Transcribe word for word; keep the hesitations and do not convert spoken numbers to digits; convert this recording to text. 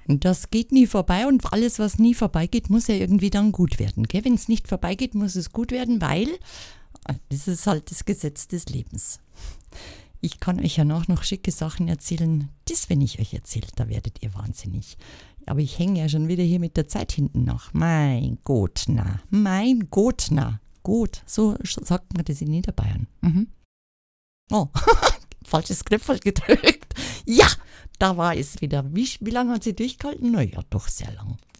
Das geht nie vorbei und alles, was nie vorbeigeht, muss ja irgendwie dann gut werden. Wenn es nicht vorbeigeht, muss es gut werden, weil das ist halt das Gesetz des Lebens. Ich kann euch ja noch, noch schicke Sachen erzählen. Das, wenn ich euch erzähle, da werdet ihr wahnsinnig. Aber ich hänge ja schon wieder hier mit der Zeit hinten nach. Mein Gott, na, mein Gott, na. Gut, so sagt man das in Niederbayern. Mhm. Oh, falsches Knöpfel gedrückt. Ja, da war es wieder. Wie, wie lange hat sie durchgehalten? Naja, doch sehr lang.